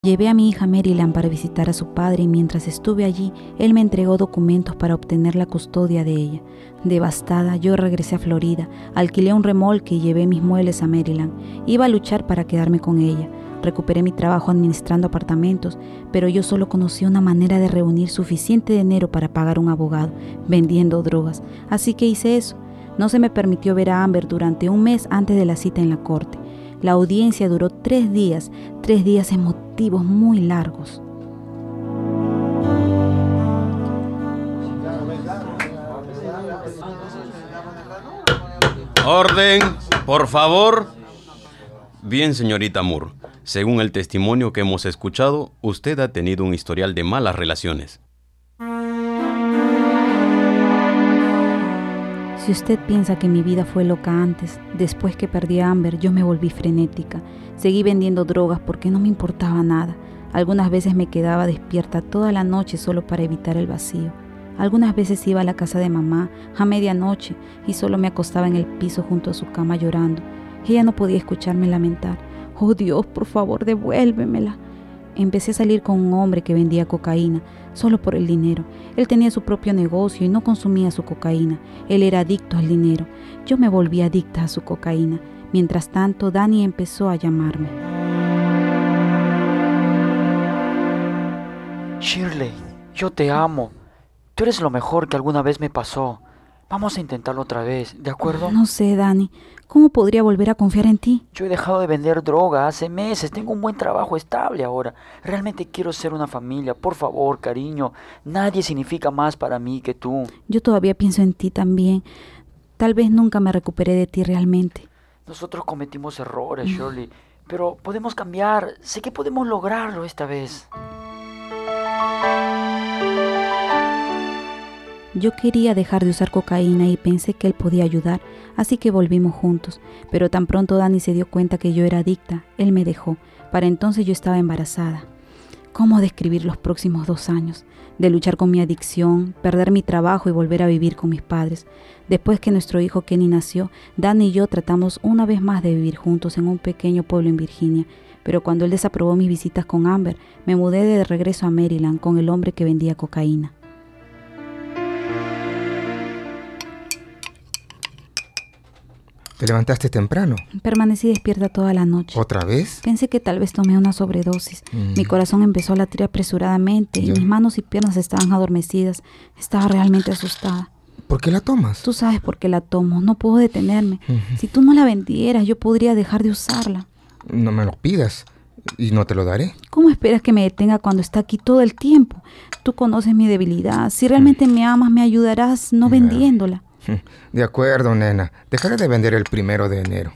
Llevé a mi hija Maryland para visitar a su padre y mientras estuve allí, él me entregó documentos para obtener la custodia de ella. Devastada, yo regresé a Florida, alquilé un remolque y llevé mis muebles a Maryland. Iba a luchar para quedarme con ella. Recuperé mi trabajo administrando apartamentos, pero yo solo conocí una manera de reunir suficiente dinero para pagar un abogado, vendiendo drogas. Así que hice eso. No se me permitió ver a Amber durante un mes antes de la cita en la corte. La audiencia duró 3 días emotivos muy largos. ¡Orden, por favor! Bien, señorita Moore, según el testimonio que hemos escuchado, usted ha tenido un historial de malas relaciones. Si usted piensa que mi vida fue loca antes, después que perdí a Amber, yo me volví frenética. Seguí vendiendo drogas porque no me importaba nada. Algunas veces me quedaba despierta toda la noche solo para evitar el vacío. Algunas veces iba a la casa de mamá a medianoche y solo me acostaba en el piso junto a su cama llorando. Ella no podía escucharme lamentar. «Oh Dios, por favor, devuélvemela». Empecé a salir con un hombre que vendía cocaína, solo por el dinero. Él tenía su propio negocio y no consumía su cocaína. Él era adicto al dinero. Yo me volví adicta a su cocaína. Mientras tanto, Danny empezó a llamarme. Shirley, yo te amo. Tú eres lo mejor que alguna vez me pasó. Vamos a intentarlo otra vez, ¿de acuerdo? No sé, Danny. ¿Cómo podría volver a confiar en ti? Yo he dejado de vender droga hace meses. Tengo un buen trabajo estable ahora. Realmente quiero ser una familia. Por favor, cariño. Nadie significa más para mí que tú. Yo todavía pienso en ti también. Tal vez nunca me recuperé de ti realmente. Nosotros cometimos errores, Shirley. Pero podemos cambiar. Sé que podemos lograrlo esta vez. Yo quería dejar de usar cocaína y pensé que él podía ayudar, así que volvimos juntos. Pero tan pronto Danny se dio cuenta que yo era adicta, él me dejó. Para entonces yo estaba embarazada. ¿Cómo describir los próximos 2 años? De luchar con mi adicción, perder mi trabajo y volver a vivir con mis padres. Después que nuestro hijo Kenny nació, Danny y yo tratamos una vez más de vivir juntos en un pequeño pueblo en Virginia. Pero cuando él desaprobó mis visitas con Amber, me mudé de regreso a Maryland con el hombre que vendía cocaína. ¿Te levantaste temprano? Permanecí despierta toda la noche. ¿Otra vez? Pensé que tal vez tomé una sobredosis. Mi corazón empezó a latir apresuradamente y mis manos y piernas estaban adormecidas. Estaba realmente asustada. ¿Por qué la tomas? Tú sabes por qué la tomo. No puedo detenerme. Si tú no la vendieras, yo podría dejar de usarla. No me lo pidas y no te lo daré. ¿Cómo esperas que me detenga cuando está aquí todo el tiempo? Tú conoces mi debilidad. Si realmente me amas, me ayudarás no vendiéndola. De acuerdo, nena. Dejaré de vender el 1 de enero.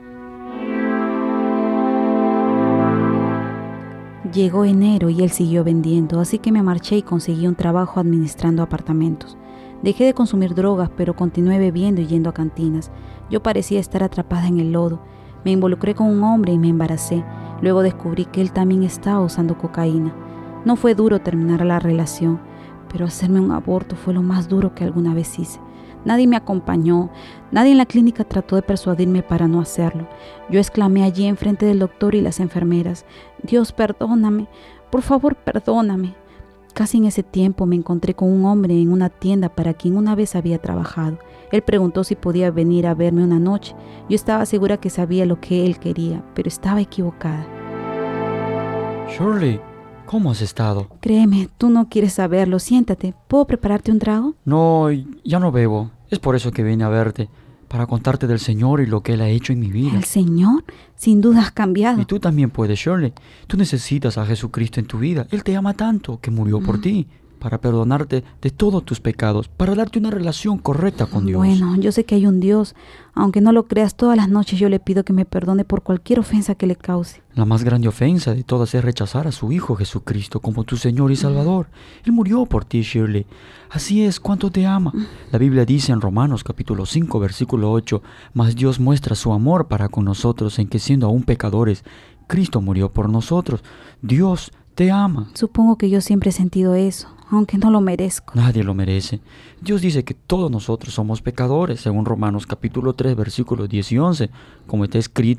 Llegó enero y él siguió vendiendo, así que me marché y conseguí un trabajo administrando apartamentos. Dejé de consumir drogas, pero continué bebiendo y yendo a cantinas. Yo parecía estar atrapada en el lodo. Me involucré con un hombre y me embaracé. Luego descubrí que él también estaba usando cocaína. No fue duro terminar la relación, pero hacerme un aborto fue lo más duro que alguna vez hice. Nadie me acompañó, nadie en la clínica trató de persuadirme para no hacerlo. Yo exclamé allí enfrente del doctor y las enfermeras: «Dios, perdóname, por favor, perdóname». Casi en ese tiempo me encontré con un hombre en una tienda para quien una vez había trabajado. Él preguntó si podía venir a verme una noche. Yo estaba segura que sabía lo que él quería, pero estaba equivocada. Shirley, ¿cómo has estado? Créeme, tú no quieres saberlo. Siéntate. ¿Puedo prepararte un trago? No, ya no bebo. Es por eso que vine a verte, para contarte del Señor y lo que Él ha hecho en mi vida. ¿El Señor? Sin duda has cambiado. Y tú también puedes, Shirley. Tú necesitas a Jesucristo en tu vida. Él te ama tanto que murió por ti, para perdonarte de todos tus pecados, para darte una relación correcta con Dios. Bueno, yo sé que hay un Dios. Aunque no lo creas, todas las noches yo le pido que me perdone por cualquier ofensa que le cause. La más grande ofensa de todas es rechazar a su Hijo Jesucristo como tu Señor y Salvador. Él murió por ti, Shirley. Así es, cuánto te ama. La Biblia dice en Romanos capítulo 5, versículo 8, «Mas Dios muestra su amor para con nosotros en que siendo aún pecadores, Cristo murió por nosotros». Dios te ama. Supongo que yo siempre he sentido eso, aunque no lo merezco. Nadie lo merece. Dios dice que todos nosotros somos pecadores, según Romanos capítulo 3, versículos 10 y 11. Como está escrito,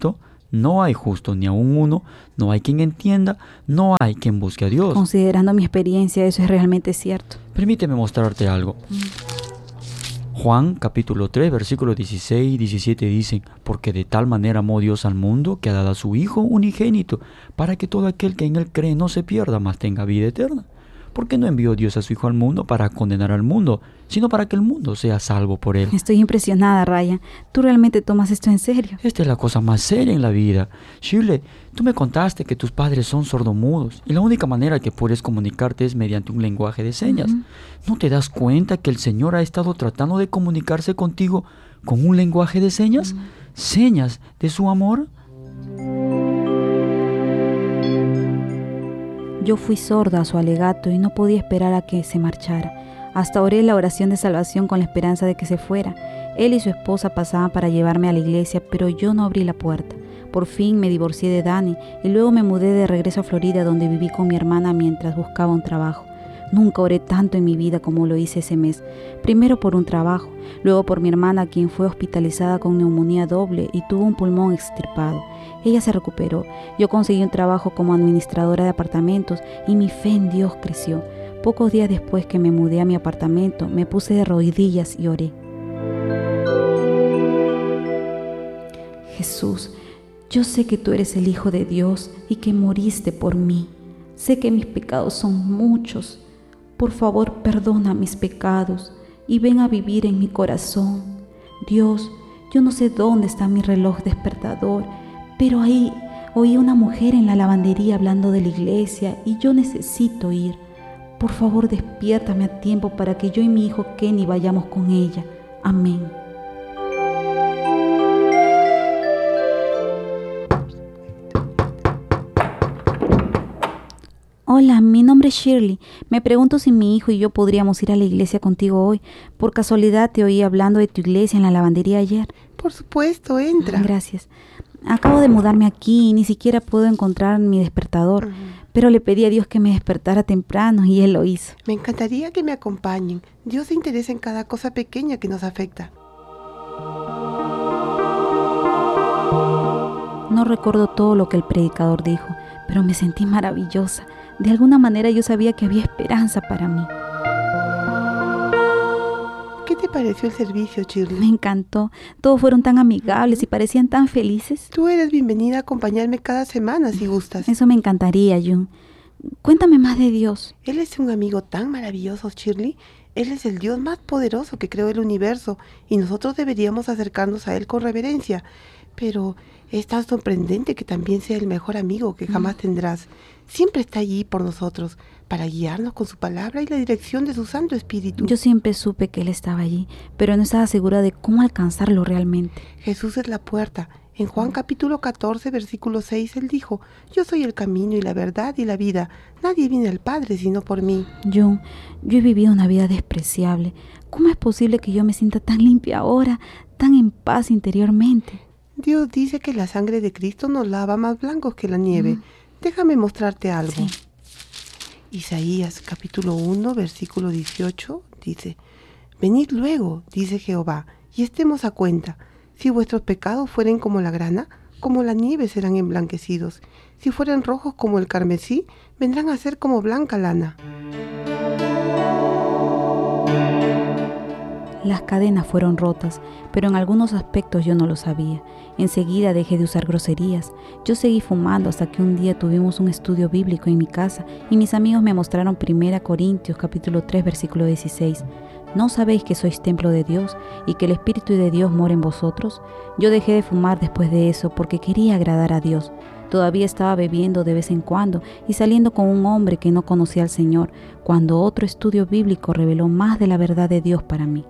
No hay justo ni aun uno, no hay quien entienda, no hay quien busque a Dios. Considerando mi experiencia, eso es realmente cierto. Permíteme mostrarte algo. Juan capítulo 3, versículos 16 y 17 dicen: porque de tal manera amó Dios al mundo que ha dado a su Hijo unigénito, para que todo aquel que en él cree no se pierda, mas tenga vida eterna. ¿Por qué no envió Dios a su Hijo al mundo para condenar al mundo, sino para que el mundo sea salvo por él? Estoy impresionada, Ryan. ¿Tú realmente tomas esto en serio? Esta es la cosa más seria en la vida. Shirley, tú me contaste que tus padres son sordomudos y la única manera que puedes comunicarte es mediante un lenguaje de señas. ¿No te das cuenta que el Señor ha estado tratando de comunicarse contigo con un lenguaje de señas? ¿Señas de su amor? Yo fui sorda a su alegato y no podía esperar a que se marchara. Hasta oré la oración de salvación con la esperanza de que se fuera. Él y su esposa pasaban para llevarme a la iglesia, pero yo no abrí la puerta. Por fin me divorcié de Danny y luego me mudé de regreso a Florida, donde viví con mi hermana mientras buscaba un trabajo. Nunca oré tanto en mi vida como lo hice ese mes. Primero por un trabajo, luego por mi hermana, quien fue hospitalizada con neumonía doble y tuvo un pulmón extirpado. Ella se recuperó. Yo conseguí un trabajo como administradora de apartamentos y mi fe en Dios creció. Pocos días después que me mudé a mi apartamento, me puse de rodillas y oré. Jesús, yo sé que tú eres el Hijo de Dios y que moriste por mí. Sé que mis pecados son muchos. Por favor, perdona mis pecados y ven a vivir en mi corazón. Dios, yo no sé dónde está mi reloj despertador, pero ahí oí una mujer en la lavandería hablando de la iglesia y yo necesito ir. Por favor, despiértame a tiempo para que yo y mi hijo Kenny vayamos con ella. Amén. Hola, mi nombre es Shirley. Me pregunto si mi hijo y yo podríamos ir a la iglesia contigo hoy. Por casualidad te oí hablando de tu iglesia en la lavandería ayer. Por supuesto, entra. Gracias. Acabo de mudarme aquí y ni siquiera puedo encontrar mi despertador, pero le pedí a Dios que me despertara temprano y Él lo hizo. Me encantaría que me acompañen. Dios se interesa en cada cosa pequeña que nos afecta. No recuerdo todo lo que el predicador dijo, pero me sentí maravillosa. De alguna manera yo sabía que había esperanza para mí. ¿Qué te pareció el servicio, Shirley? Me encantó. Todos fueron tan amigables y parecían tan felices. Tú eres bienvenida a acompañarme cada semana si gustas. Eso me encantaría, June. Cuéntame más de Dios. Él es un amigo tan maravilloso, Shirley. Él es el Dios más poderoso que creó el universo y nosotros deberíamos acercarnos a Él con reverencia. Pero es tan sorprendente que también sea el mejor amigo que jamás tendrás. Siempre está allí por nosotros, para guiarnos con su palabra y la dirección de su Santo Espíritu. Yo siempre supe que Él estaba allí, pero no estaba segura de cómo alcanzarlo realmente. Jesús es la puerta. En Juan capítulo 14, versículo 6, Él dijo: yo soy el camino y la verdad y la vida. Nadie viene al Padre sino por mí. Yo he vivido una vida despreciable. ¿Cómo es posible que yo me sienta tan limpia ahora, tan en paz interiormente? Dios dice que la sangre de Cristo nos lava más blancos que la nieve. Déjame mostrarte algo. Sí. Isaías capítulo 1, versículo 18 dice: venid luego, dice Jehová, y estemos a cuenta. Si vuestros pecados fueren como la grana, como la nieve serán emblanquecidos. Si fueren rojos como el carmesí, vendrán a ser como blanca lana. Las cadenas fueron rotas, pero en algunos aspectos yo no lo sabía. Enseguida dejé de usar groserías. Yo seguí fumando hasta que un día tuvimos un estudio bíblico en mi casa y mis amigos me mostraron 1 Corintios capítulo 3 versículo 16. ¿No sabéis que sois templo de Dios y que el Espíritu de Dios mora en vosotros? Yo dejé de fumar después de eso porque quería agradar a Dios. Todavía estaba bebiendo de vez en cuando y saliendo con un hombre que no conocía al Señor, cuando otro estudio bíblico reveló más de la verdad de Dios para mí.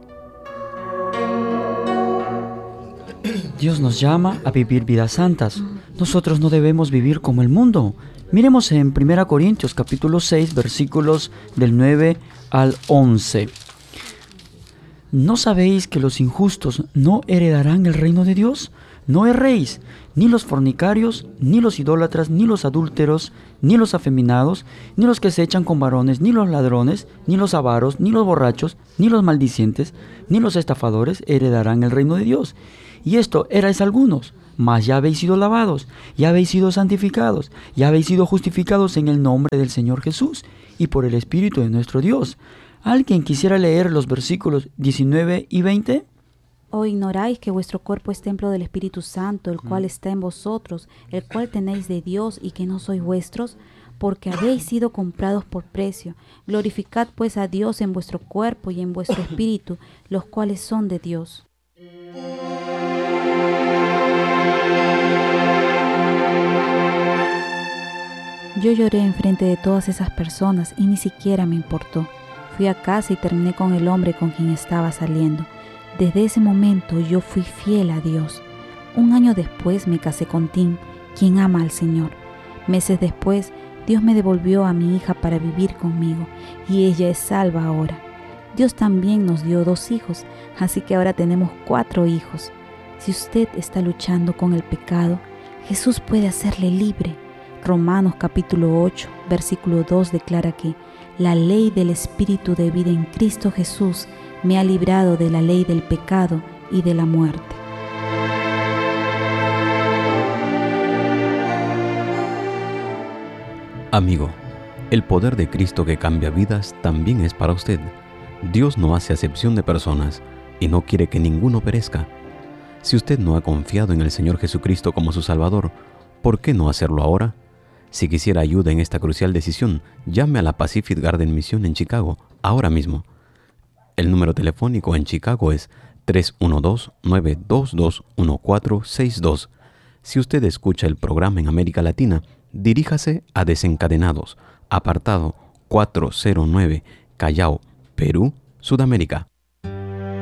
Dios nos llama a vivir vidas santas. Nosotros no debemos vivir como el mundo. Miremos en 1 Corintios capítulo 6, versículos del 9 al 11. ¿No sabéis que los injustos no heredarán el reino de Dios? No erréis, ni los fornicarios, ni los idólatras, ni los adúlteros, ni los afeminados, ni los que se echan con varones, ni los ladrones, ni los avaros, ni los borrachos, ni los maldicientes, ni los estafadores heredarán el reino de Dios. Y esto erais algunos, mas ya habéis sido lavados, ya habéis sido santificados, ya habéis sido justificados en el nombre del Señor Jesús y por el Espíritu de nuestro Dios. ¿Alguien quisiera leer los versículos 19 y 20? ¿O ignoráis que vuestro cuerpo es templo del Espíritu Santo, el cual está en vosotros, el cual tenéis de Dios y que no sois vuestros? Porque habéis sido comprados por precio. Glorificad pues a Dios en vuestro cuerpo y en vuestro espíritu, los cuales son de Dios. Yo lloré enfrente de todas esas personas y ni siquiera me importó. Fui a casa y terminé con el hombre con quien estaba saliendo. Desde ese momento yo fui fiel a Dios. Un año después me casé con Tim, quien ama al Señor. Meses después, Dios me devolvió a mi hija para vivir conmigo y ella es salva ahora. Dios también nos dio 2 hijos, así que ahora tenemos 4 hijos. Si usted está luchando con el pecado, Jesús puede hacerle libre. Romanos capítulo 8, versículo 2 declara que la ley del Espíritu de vida en Cristo Jesús me ha librado de la ley del pecado y de la muerte. Amigo, el poder de Cristo que cambia vidas también es para usted. Dios no hace acepción de personas y no quiere que ninguno perezca. Si usted no ha confiado en el Señor Jesucristo como su Salvador, ¿por qué no hacerlo ahora? Si quisiera ayuda en esta crucial decisión, llame a la Pacific Garden Mission en Chicago, ahora mismo. El número telefónico en Chicago es 312-922-1462. Si usted escucha el programa en América Latina, diríjase a Desencadenados, apartado 409, Callao, Perú, Sudamérica.